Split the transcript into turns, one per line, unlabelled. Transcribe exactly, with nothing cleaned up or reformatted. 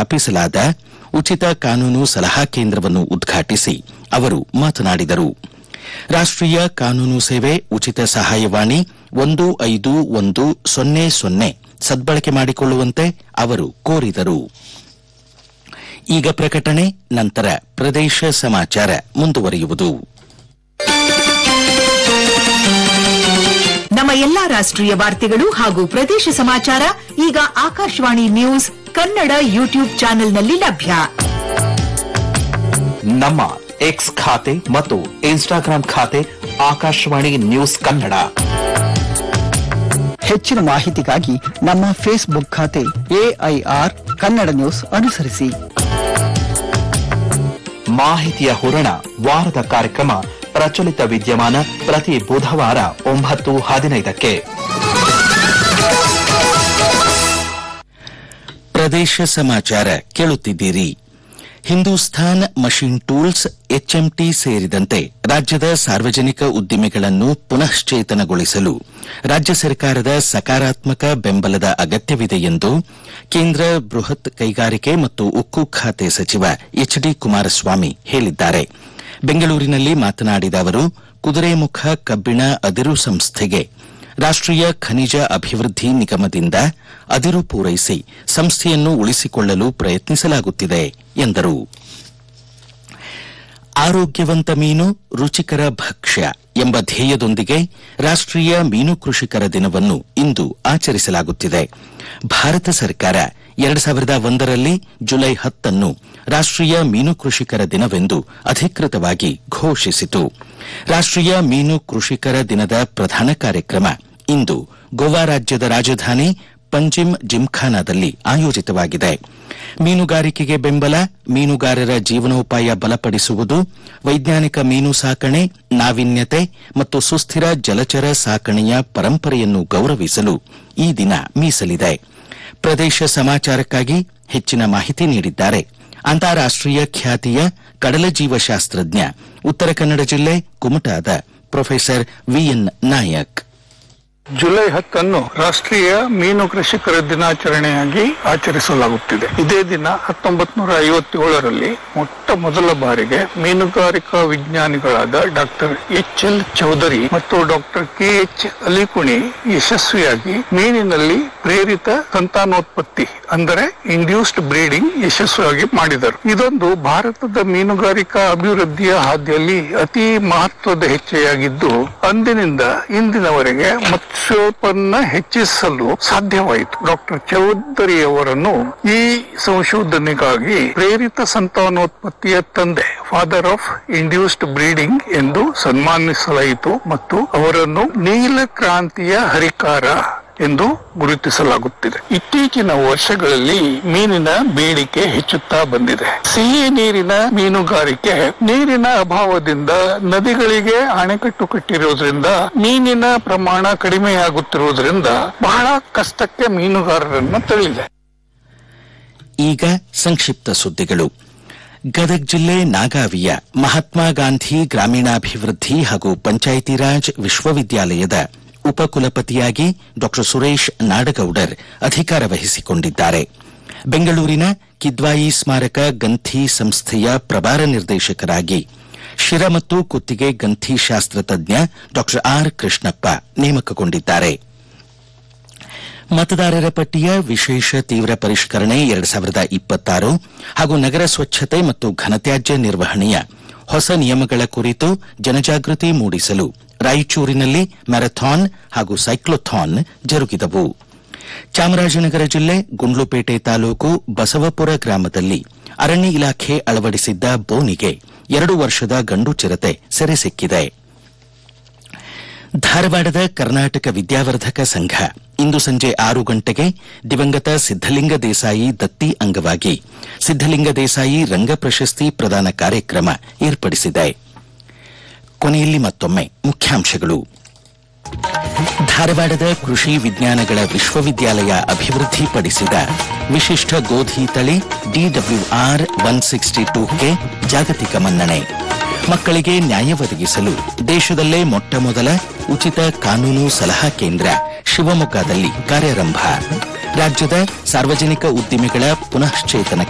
ಸ್ಥಾಪಿಸಲಾದ ಉಚಿತ ಕಾನೂನು ಸಲಹಾ ಕೇಂದ್ರವನ್ನು ಉದ್ಘಾಟಿಸಿ ಅವರು ಮಾತನಾಡಿದರು. ರಾಷ್ಟ್ರೀಯ ಕಾನೂನು ಸೇವೆ ಉಚಿತ ಸಹಾಯವಾಣಿ ಒಂದು ಐದು ಒಂದು ಸೊನ್ನೆ ಸೊನ್ನೆ ಸದ್ಬಳಕೆ ಮಾಡಿಕೊಳ್ಳುವಂತೆ ಅವರು ಕೋರಿದರು. ಈಗ ಪ್ರಕಟಣೆ, ನಂತರ ಪ್ರದೇಶ ಸಮಾಚಾರ ಮುಂದುವರಿಯುವುದು.
ನಮ್ಮ ಎಲ್ಲಾ ರಾಷ್ಟ್ರೀಯ ವಾರ್ತೆಗಳು ಹಾಗೂ ಪ್ರದೇಶ ಸಮಾಚಾರ ಈಗ ಆಕಾಶವಾಣಿ ನ್ಯೂಸ್ ಕನ್ನಡ ಯೂಟ್ಯೂಬ್ ಚಾನೆಲ್ನಲ್ಲಿ ಲಭ್ಯ.
ನಮ್ಮ ಎಕ್ಸ್ ಖಾತೆ ಮತ್ತು ಇನ್ಸ್ಟಾಗ್ರಾಂ ಖಾತೆ ಆಕಾಶವಾಣಿ ನ್ಯೂಸ್ ಕನ್ನಡ.
ಹೆಚ್ಚಿನ ಮಾಹಿತಿಗಾಗಿ ನಮ್ಮ ಫೇಸ್ಬುಕ್ ಖಾತೆ ಎಐಆರ್ ಕನ್ನಡ ನ್ಯೂಸ್ ಅನುಸರಿಸಿ.
ಮಾಹಿತಿಯ ಹೂರಣ ವಾರದ ಕಾರ್ಯಕ್ರಮ ಪ್ರಚಲಿತ ವಿದ್ಯಮಾನ ಪ್ರತಿ ಬುಧವಾರ ಒಂಬತ್ತು ಹದಿನೈದಕ್ಕೆ.
ಪ್ರದೇಶ ಸಮಾಚಾರ ಕೇಳುತ್ತಿದ್ದೀರಿ. ಹಿಂದೂಸ್ತಾನ್ ಮಷಿನ್ ಟೂಲ್ಸ್, ಎಚ್ಎಂಟಿ ಸೇರಿದಂತೆ ರಾಜ್ಯದ ಸಾರ್ವಜನಿಕ ಉದ್ದಿಮೆಗಳನ್ನು ಪುನಶ್ಚೇತನಗೊಳಿಸಲು ರಾಜ್ಯ ಸರ್ಕಾರದ ಸಕಾರಾತ್ಮಕ ಬೆಂಬಲದ ಅಗತ್ಯವಿದೆ ಎಂದು ಕೇಂದ್ರ ಬೃಹತ್ ಕೈಗಾರಿಕೆ ಮತ್ತು ಉಕ್ಕು ಖಾತೆ ಸಚಿವ ಎಚ್ ಡಿ ಕುಮಾರಸ್ವಾಮಿ ಹೇಳಿದ್ದಾರೆ. ಬೆಂಗಳೂರಿನಲ್ಲಿ ಮಾತನಾಡಿದ ಅವರು, ಕುದುರೆಮುಖ ಕಬ್ಬಿಣ ಅದಿರು ಸಂಸ್ಥೆಗೆ ರಾಷ್ಟ್ರೀಯ ಖನಿಜ ಅಭಿವೃದ್ಧಿ ನಿಗಮದಿಂದ ಅದಿರು ಪೂರೈಸಿ ಸಂಸ್ಥೆಯನ್ನು ಉಳಿಸಿಕೊಳ್ಳಲು ಪ್ರಯತ್ನಿಸಲಾಗುತ್ತಿದೆ ಎಂದರು. ಆರೋಗ್ಯವಂತ ಮೀನು, ರುಚಿಕರ ಭಕ್ಷ್ಯ ಎಂಬ ಧ್ಯೇಯದೊಂದಿಗೆ ರಾಷ್ಟ್ರೀಯ ಮೀನು ಕೃಷಿಕರ ದಿನವನ್ನು ಇಂದು ಆಚರಿಸಲಾಗುತ್ತಿದೆ. ಭಾರತ ಸರ್ಕಾರ ಎರಡು ಸಾವಿರದ ಒಂದರಲ್ಲಿ ಜುಲೈ ಹತ್ತನ್ನು ರಾಷ್ಟ್ರೀಯ ಮೀನು ಕೃಷಿಕರ ದಿನವೆಂದು ಅಧಿಕೃತವಾಗಿ ಘೋಷಿಸಿತು. ರಾಷ್ಟ್ರೀಯ ಮೀನು ಕೃಷಿಕರ ದಿನದ ಪ್ರಧಾನ ಕಾರ್ಯಕ್ರಮ ಇಂದು ಗೋವಾ ರಾಜ್ಯದ ರಾಜಧಾನಿ ಪಂಜಿಮ್ ಜಿಮ್ಖಾನಾದಲ್ಲಿ ಆಯೋಜಿತವಾಗಿದೆ. ಮೀನುಗಾರಿಕೆಗೆ ಬೆಂಬಲ, ಮೀನುಗಾರರ ಜೀವನೋಪಾಯ ಬಲಪಡಿಸುವುದು, ವೈಜ್ಞಾನಿಕ ಮೀನು ಸಾಕಣೆ, ನಾವೀನ್ಯತೆ ಮತ್ತು ಸುಸ್ಥಿರ ಜಲಚರ ಸಾಕಣೆಯ ಪರಂಪರೆಯನ್ನು ಗೌರವಿಸಲು ಈ ದಿನ ಮೀಸಲಿದೆ. ಪ್ರದೇಶ ಸಮಾಚಾರಕ್ಕಾಗಿ ಹೆಚ್ಚಿನ ಮಾಹಿತಿ ನೀಡಿದ್ದಾರೆ ಅಂತಾರಾಷ್ಟ್ರೀಯ ಖ್ಯಾತಿಯ ಕಡಲ ಜೀವಶಾಸ್ತ್ರಜ್ಞ, ಉತ್ತರ ಕನ್ನಡ ಜಿಲ್ಲೆ ಕುಮಟಾದ ಪ್ರೊಫೆಸರ್ ವಿಎನ್ ನಾಯಕ್.
ಜುಲೈ ಹತ್ತನ್ನು ರಾಷ್ಟ್ರೀಯ ಮೀನು ಕೃಷಿಕರ ದಿನಾಚರಣೆಯಾಗಿ ಆಚರಿಸಲಾಗುತ್ತಿದೆ. ಇದೇ ದಿನ ಹತ್ತೊಂಬತ್ತು ನೂರ ಐವತ್ತೇಳರಲ್ಲಿ ಮೊಟ್ಟ ಮೊದಲ ಬಾರಿಗೆ ಮೀನುಗಾರಿಕಾ ವಿಜ್ಞಾನಿಗಳಾದ ಡಾಕ್ಟರ್ ಎಚ್ ಎಲ್ ಚೌಧರಿ ಮತ್ತು ಡಾಕ್ಟರ್ ಕೆ ಎಚ್ ಅಲಿಕುಣಿ ಯಶಸ್ವಿಯಾಗಿ ಮೀನಿನಲ್ಲಿ ಪ್ರೇರಿತ ಸಂತಾನೋತ್ಪತ್ತಿ ಅಂದರೆ ಇಂಡ್ಯೂಸ್ಡ್ ಬ್ರೀಡಿಂಗ್ ಯಶಸ್ವಿಯಾಗಿ ಮಾಡಿದರು. ಇದೊಂದು ಭಾರತದ ಮೀನುಗಾರಿಕಾ ಅಭಿವೃದ್ಧಿಯ ಹಾದಿಯಲ್ಲಿ ಅತಿ ಮಹತ್ವದ ಹೆಜ್ಜೆಯಾಗಿದ್ದು, ಅಂದಿನಿಂದ ಇಂದಿನವರೆಗೆ ಮತ್ಸ್ಯೋತ್ಪನ್ನ ಹೆಚ್ಚಿಸಲು ಸಾಧ್ಯವಾಯಿತು. ಡಾಕ್ಟರ್ ಚೌಧರಿ ಅವರನ್ನು ಈ ಸಂಶೋಧನೆಗಾಗಿ ಪ್ರೇರಿತ ಸಂತಾನೋತ್ಪತ್ತಿಯ ತಂದೆ, ಫಾದರ್ ಆಫ್ ಇಂಡ್ಯೂಸ್ಡ್ ಬ್ರೀಡಿಂಗ್ ಎಂದು ಸನ್ಮಾನಿಸಲಾಯಿತು ಮತ್ತು ಅವರನ್ನು ನೀಲ ಕ್ರಾಂತಿಯ ಹರಿಕಾರ ಎಂದು ಗುರುತಿಸಲಾಗುತ್ತಿದೆ. ಇತ್ತೀಚಿನ ವರ್ಷಗಳಲ್ಲಿ ಮೀನಿನ ಬೇಡಿಕೆ ಹೆಚ್ಚುತ್ತಾ ಬಂದಿದೆ. ಸಿಹಿ ನೀರಿನ ಮೀನುಗಾರಿಕೆ ನೀರಿನ ಅಭಾವದಿಂದ ನದಿಗಳಿಗೆ ಅಣೆಕಟ್ಟು ಕಟ್ಟಿರುವುದರಿಂದ ಮೀನಿನ ಪ್ರಮಾಣ ಕಡಿಮೆಯಾಗುತ್ತಿರುವುದರಿಂದ ಬಹಳ ಕಷ್ಟಕ್ಕೆ ಮೀನುಗಾರರನ್ನು ತಳ್ಳಿದೆ.
ಈಗ ಸಂಕ್ಷಿಪ್ತ ಸುದ್ದಿಗಳು. ಗದಗ ಜಿಲ್ಲೆ ನಾಗಾವಿಯ ಮಹಾತ್ಮ ಗಾಂಧಿ ಗ್ರಾಮೀಣಾಭಿವೃದ್ಧಿ ಹಾಗೂ ಪಂಚಾಯಿತಿ ರಾಜ್ ವಿಶ್ವವಿದ್ಯಾಲಯದ ಉಪಕುಲಪತಿಯಾಗಿ ಡಾ ಸುರೇಶ್ ನಾಡಗೌಡರ್ ಅಧಿಕಾರ ವಹಿಸಿಕೊಂಡಿದ್ದಾರೆ. ಬೆಂಗಳೂರಿನ ಕಿದ್ವಾಯಿ ಸ್ಮಾರಕ ಗಂಥಿ ಸಂಸ್ಥೆಯ ಪ್ರಭಾರ ನಿರ್ದೇಶಕರಾಗಿ ಶಿರ ಮತ್ತು ಕುತ್ತಿಗೆ ಗಂಥಿ ಶಾಸ್ತ್ರ ತಜ್ಞ ಡಾ ಆರ್ ಕೃಷ್ಣಪ್ಪ ನೇಮಕಗೊಂಡಿದ್ದಾರೆ. ಮತದಾರರ ಪಟ್ಟಿಯ ವಿಶೇಷ ತೀವ್ರ ಪರಿಷ್ಕರಣೆ ಎರಡು ಸಾವಿರದ ಇಪ್ಪತ್ತಾರು ಹಾಗೂ ನಗರ ಸ್ವಚ್ಛತೆ ಮತ್ತು ಘನತ್ಯಾಜ್ಯ ನಿರ್ವಹಣೆಯ ಹೊಸ ನಿಯಮಗಳ ಕುರಿತು ಜನಜಾಗೃತಿ ಮೂಡಿಸಲು ರಾಯಚೂರಿನಲ್ಲಿ ಮ್ಯಾರಥಾನ್ ಹಾಗೂ ಸೈಕ್ಲೋಥಾನ್ ಜರುಗಿದವು. ಚಾಮರಾಜನಗರ ಜಿಲ್ಲೆ ಗುಂಡ್ಲುಪೇಟೆ ತಾಲೂಕು ಬಸವಪುರ ಗ್ರಾಮದಲ್ಲಿ ಅರಣ್ಯ ಇಲಾಖೆ ಅಳವಡಿಸಿದ್ದ ಬೋನಿಗೆ ಎರಡು ವರ್ಷದ ಗಂಡು ಚಿರತೆ ಸೆರೆ ಸಿಕ್ಕಿದೆ. ಧಾರವಾಡದ ಕರ್ನಾಟಕ ವಿದ್ಯಾವರ್ಧಕ ಸಂಘ ಇಂದು ಸಂಜೆ ಆರು ಗಂಟೆಗೆ ದಿವಂಗತ ಸಿದ್ದಲಿಂಗ ದೇಸಾಯಿ ದತ್ತಿ ಅಂಗವಾಗಿ ಸಿದ್ದಲಿಂಗ ದೇಸಾಯಿ ರಂಗ ಪ್ರಶಸ್ತಿ ಪ್ರದಾನ ಕಾರ್ಯಕ್ರಮ ಏರ್ಪಡಿಸಿದೆ. ಕೊನೆಯಲ್ಲಿ ಮತ್ತೊಮ್ಮೆ ಮುಖ್ಯಾಂಶಗಳು. ಧಾರವಾಡದ ಕೃಷಿ ವಿಜ್ಞಾನಗಳ ವಿಶ್ವವಿದ್ಯಾಲಯ ಅಭಿವೃದ್ಧಿಪಡಿಸಿದ ವಿಶಿಷ್ಟ ಗೋಧಿ ತಳಿ ಡಿಡಬ್ಲ್ಯೂಆರ್ ಒನ್ ಸಿಕ್ಸ್ಟಿ ಟೂಗೆ ಜಾಗತಿಕ ಮನ್ನಣೆ. ಮಕ್ಕಳಿಗೆ ನ್ಯಾಯ ಒದಗಿಸಲು ದೇಶದಲ್ಲೇ ಮೊಟ್ಟಮೊದಲ ಉಚಿತ ಕಾನೂನು ಸಲಹಾ ಕೇಂದ್ರ ಶಿವಮೊಗ್ಗದಲ್ಲಿ ಕಾರ್ಯಾರಂಭ. ರಾಜ್ಯದ ಸಾರ್ವಜನಿಕ ಉದ್ದಿಮೆಗಳ ಪುನಶ್ಚೇತನ